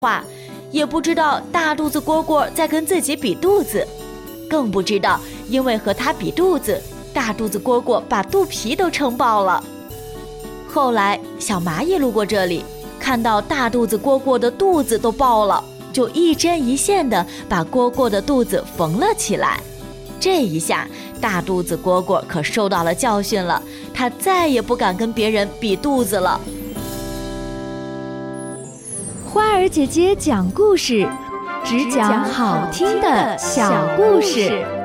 话，也不知道大肚子蝈蝈在跟自己比肚子，更不知道因为和他比肚子，大肚子蝈蝈把肚皮都撑爆了。后来小蚂蚁路过这里，看到大肚子蝈蝈的肚子都爆了，就一针一线地把蝈蝈的肚子缝了起来。这一下大肚子蝈蝈可受到了教训了，它再也不敢跟别人比肚子了。 花儿姐姐讲故事，只讲好听的小故事。